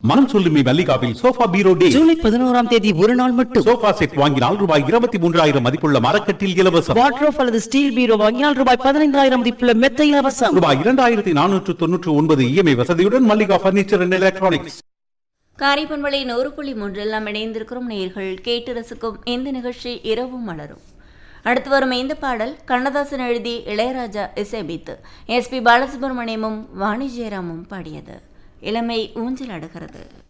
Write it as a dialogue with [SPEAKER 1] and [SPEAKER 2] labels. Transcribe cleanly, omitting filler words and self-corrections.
[SPEAKER 1] மனம் சொல்லுமே மல்லிகாவில் சோஃபா பீரோ டே
[SPEAKER 2] ஜூலை 11ஆம் தேதி ஒரு நாள் மட்டும்.
[SPEAKER 1] சோஃபா செட் வாங்கினால் ரூபாய் 23,000 மதிப்புள்ள மரக்கட்டில் இலவசம்.
[SPEAKER 2] வார்ட்ரோப் அல்லது ஸ்டீல் பீரோ வாங்கினால் ரூபாய் 15,000 மதிப்புள்ள மெத்தை இலவசம்.
[SPEAKER 1] ரூபாய் 2,499 இஎம்ஐ வசதியுடன் மல்லிகா பர்னிச்சர் அண்ட் எலக்ட்ரானிக்ஸ்.
[SPEAKER 3] காரைப்பண்பளை 100.3 நாம் இணைந்திருக்கிறோம். நேயர்கள் கேட்டு ரசிக்கும் இந்த நிகழ்ச்சி இரவும் மலரும். அடுத்து வரும் இந்த பாடல் கண்ணதாசன் எழுதி இளையராஜா இசையமைத்து எஸ்பி பாலசுப்ரமணியமும் வாணி ஜெயராமும் பாடியது. இளமை ஊஞ்சல் அடுகிறது.